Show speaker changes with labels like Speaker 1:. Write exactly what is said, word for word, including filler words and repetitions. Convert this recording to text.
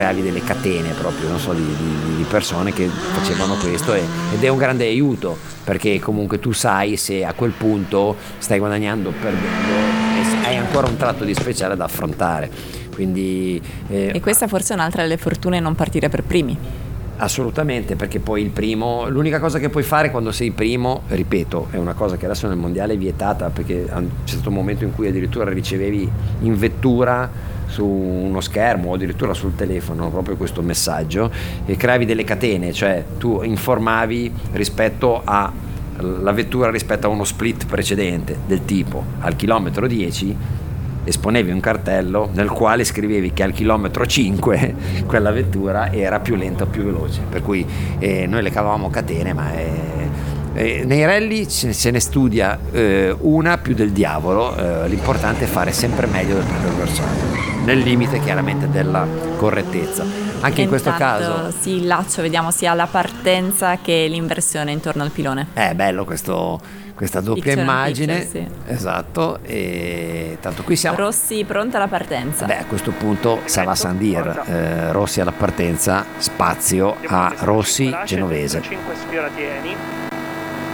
Speaker 1: creavi delle catene proprio, non so, di, di, di persone che facevano questo e, ed è un grande aiuto, perché comunque tu sai se a quel punto stai guadagnando o perdendo e hai ancora un tratto di speciale da affrontare. Quindi, eh,
Speaker 2: e questa forse è un'altra delle fortune, non partire per primi.
Speaker 1: Assolutamente, perché poi il primo, l'unica cosa che puoi fare quando sei primo, ripeto, è una cosa che adesso nel mondiale è vietata, perché c'è stato un momento in cui addirittura ricevevi in vettura su uno schermo o addirittura sul telefono proprio questo messaggio e creavi delle catene, cioè tu informavi rispetto a la vettura rispetto a uno split precedente, del tipo al chilometro dieci esponevi un cartello nel quale scrivevi che al chilometro cinque quella vettura era più lenta o più veloce, per cui eh, noi le cavavamo catene, ma eh, eh, nei rally se, se ne studia eh, una più del diavolo, eh, l'importante è fare sempre meglio del proprio avversario, nel limite chiaramente della correttezza. Anche
Speaker 2: e
Speaker 1: in questo
Speaker 2: intanto,
Speaker 1: caso
Speaker 2: sì, il laccio vediamo sia la partenza che l'inversione intorno al pilone.
Speaker 1: È bello questo, questa doppia
Speaker 2: Picture in
Speaker 1: immagine,
Speaker 2: picture, sì.
Speaker 1: Esatto, e tanto qui siamo.
Speaker 2: Rossi pronta alla partenza.
Speaker 1: Beh, a questo punto Sava Sandir, eh, Rossi alla partenza, spazio a Rossi Genovese.
Speaker 3: cinque sfioratieni.